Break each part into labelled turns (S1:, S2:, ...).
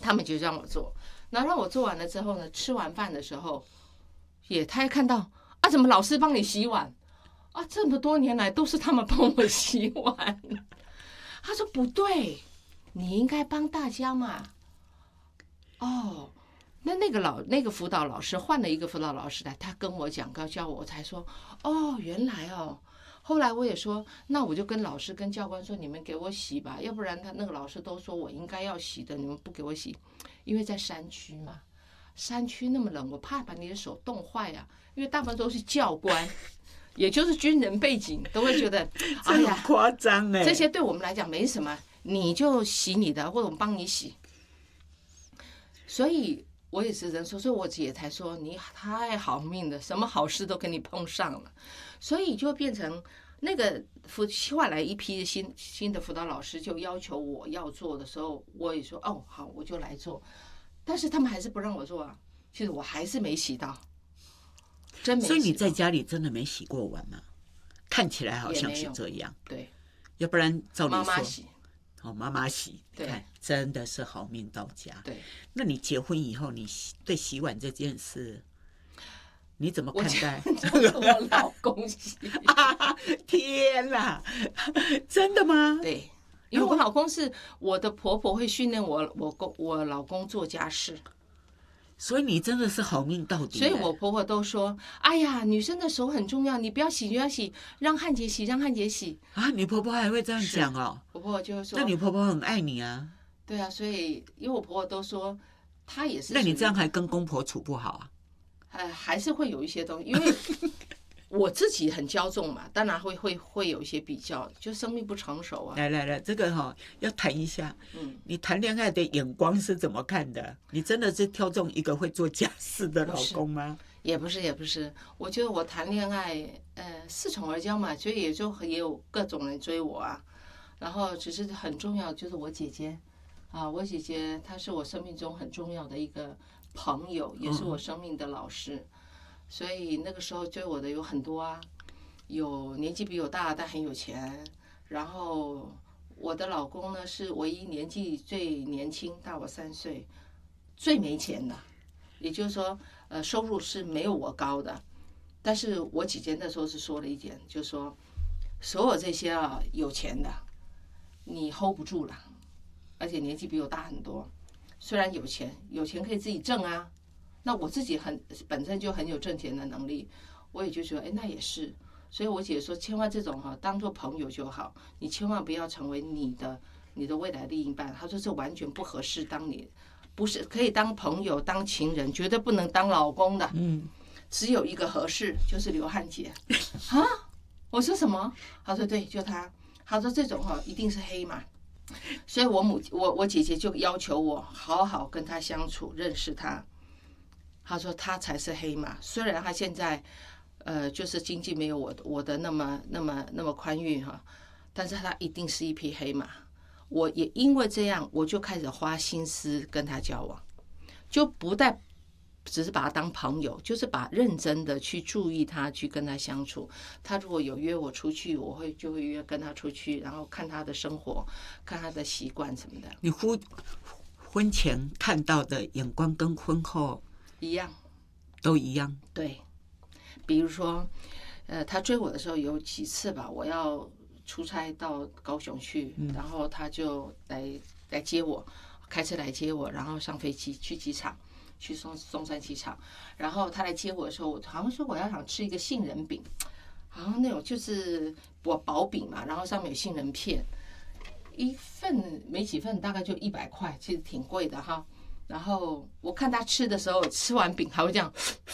S1: 他们就让我做，然后让我做完了之后呢，吃完饭的时候，他也看到啊，怎么老师帮你洗碗啊？这么多年来都是他们帮我洗碗。他说不对，你应该帮大家嘛。哦，那个辅导老师换了一个辅导老师来，他跟我讲，教我才说，哦，原来哦。后来我也说，那我就跟老师跟教官说，你们给我洗吧，要不然那个老师都说我应该要洗的，你们不给我洗，因为在山区嘛，山区那么冷，我怕把你的手冻坏啊，因为大部分都是教官。也就是军人背景，都会觉得，哎呀，
S2: 夸张哎，
S1: 这些对我们来讲没什么，你就洗你的，或者我们帮你洗。所以我也是人说，所以我姐才说你太好命了，什么好事都给你碰上了，所以就变成那个换来一批新的辅导老师，就要求我要做的时候，我也说哦好，我就来做，但是他们还是不让我做啊，其实我还是没洗到。
S2: 所以你在家里真的没洗过碗吗？看起来好像是这样。
S1: 对，
S2: 要不然照理说
S1: 妈妈洗。
S2: 妈妈洗，看真的是好命到家。
S1: 对，
S2: 那你结婚以后，你对洗碗这件事，你怎么看待？
S1: 我老公洗。
S2: 天哪，真的吗？
S1: 对，因为我老公是我的婆婆会训练我老公做家事。
S2: 所以你真的是好命到底。
S1: 所以我婆婆都说：“哎呀，女生的手很重要，你不要洗，不要洗，让汉姐洗，让汉姐洗。”
S2: 啊，你婆婆还会这样讲哦？
S1: 我婆婆就会说：“
S2: 那你婆婆很爱你啊。”
S1: 对啊，所以因为我婆婆都说，她也是。
S2: 那你这样还跟公婆处不好啊？
S1: 还是会有一些东西，因为我自己很骄纵嘛，当然会有一些比较，就生命不成熟啊。
S2: 来，这个要谈一下。你谈恋爱的眼光是怎么看的？你真的是挑中一个会做家事的老公吗？
S1: 也不是，我觉得我谈恋爱，恃宠而骄嘛，所以也有各种人追我啊。然后只是很重要，就是我姐姐啊，我姐姐她是我生命中很重要的一个朋友，也是我生命的老师。所以那个时候追我的有很多啊，有年纪比我大但很有钱，然后我的老公呢是唯一年纪最年轻，大我3岁，最没钱的，也就是说，收入是没有我高的。但是我姐姐那时候是说了一点，就是说，所有这些有钱的，你 hold 不住了，而且年纪比我大很多，虽然有钱可以自己挣啊。那我自己本身就很有挣钱的能力，我也就觉得，那也是。所以我姐说，千万这种当做朋友就好，你千万不要成为你的未来另一半。她说这完全不合适，不是可以当朋友、当情人，绝对不能当老公的。只有一个合适，就是刘汉杰。啊，我说什么？她说对，就他。她说这种一定是黑马。所以我姐姐就要求我好好跟他相处，认识他。他说他才是黑马，虽然他现在，就是经济没有我的那么宽裕哈，但是他一定是一匹黑马。我也因为这样，我就开始花心思跟他交往，就不但只是把他当朋友，就是把认真的去注意他，去跟他相处。他如果有约我出去，就会约跟他出去，然后看他的生活，看他的习惯什么的。
S2: 你婚前看到的眼光跟婚后
S1: 一样，
S2: 都一样。
S1: 对，比如说，他追我的时候有几次吧，我要出差到高雄去，然后他就来接我，开车来接我，然后上飞机去机场，去松山机场。然后他来接我的时候，我好像说我想吃一个杏仁饼，好像那种就是薄饼嘛，然后上面有杏仁片，一份没几份，大概就100块，其实挺贵的哈。然后我看他吃的时候，吃完饼还会这样，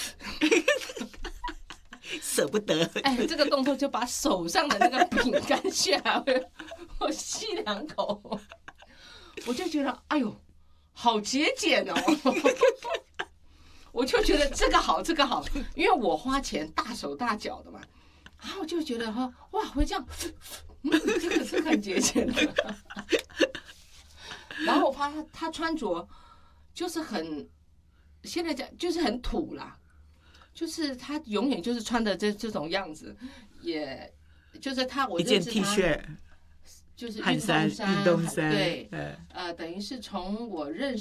S2: 舍不得。
S1: 这个动作就把手上的那个饼干屑还会我吸2口，我就觉得哎呦，好节俭哦。我就觉得这个好，因为我花钱大手大脚的嘛，然后我就觉得哇，会这样，这个是很节俭的。然后我发他穿着。就是现在讲就是很土啦，就是他永远就是穿的这种样子，也就是我认识他
S2: 一件 T 恤，
S1: 就是
S2: 运动衫，
S1: 对，等于是从我认识。